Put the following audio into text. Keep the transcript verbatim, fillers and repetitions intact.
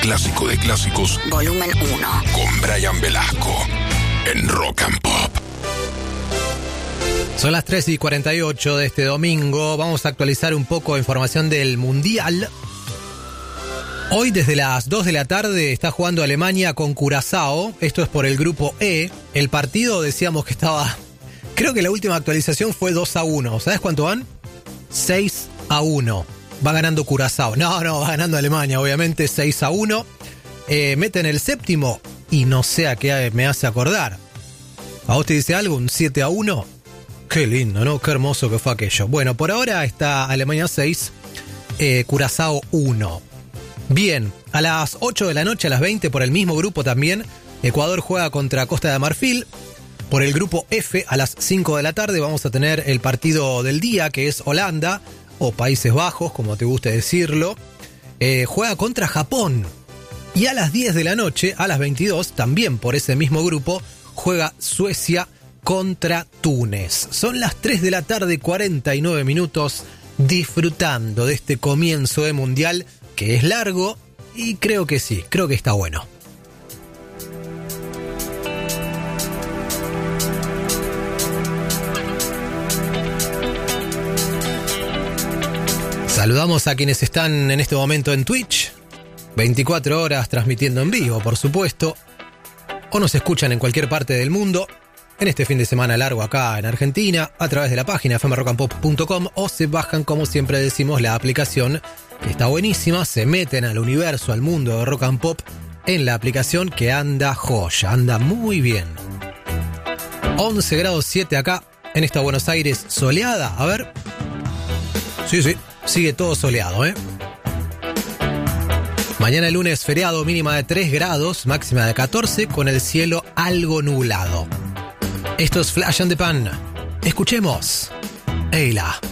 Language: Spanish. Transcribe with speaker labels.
Speaker 1: clásico de clásicos.
Speaker 2: Volumen uno.
Speaker 1: Con Brian Velasco en Rock and Pop.
Speaker 3: Son las tres y cuarenta y ocho de este domingo. Vamos a actualizar un poco de información del Mundial. Hoy desde las dos de la tarde está jugando Alemania con Curazao. Esto es por el grupo E. El partido decíamos que estaba... Creo que la última actualización fue dos a uno. ¿Sabes cuánto van? seis a uno. Va ganando Curazao. No, no, va ganando Alemania, obviamente, seis a uno. Eh, meten el séptimo y no sé a qué me hace acordar. ¿A vos te dice algo? ¿Un siete a uno? Qué lindo, ¿no? Qué hermoso que fue aquello. Bueno, por ahora está Alemania seis, eh, Curazao uno. Bien, a las ocho de la noche, a las veinte, por el mismo grupo también, Ecuador juega contra Costa de Marfil. Por el grupo F, a las cinco de la tarde, vamos a tener el partido del día, que es Holanda, o Países Bajos, como te guste decirlo. Eh, juega contra Japón. Y a las diez de la noche, a las veintidós, también por ese mismo grupo, juega Suecia contra Túnez. Son las tres de la tarde, cuarenta y nueve minutos, disfrutando de este comienzo de Mundial, que es largo, y creo que sí, creo que está bueno. Saludamos a quienes están en este momento en Twitch, veinticuatro horas transmitiendo en vivo, por supuesto, o nos escuchan en cualquier parte del mundo, en este fin de semana largo acá en Argentina, a través de la página f m rock and pop punto com, o se bajan, como siempre decimos, la aplicación, que está buenísima. Se meten al universo, al mundo de Rock and Pop en la aplicación, que anda joya, anda muy bien. once grados siete acá en esta Buenos Aires soleada. A ver. Sí, sí, sigue todo soleado, ¿eh? Mañana lunes feriado, mínima de tres grados, máxima de catorce, con el cielo algo nublado. Esto es Flash and the Pan. Escuchemos. Eila.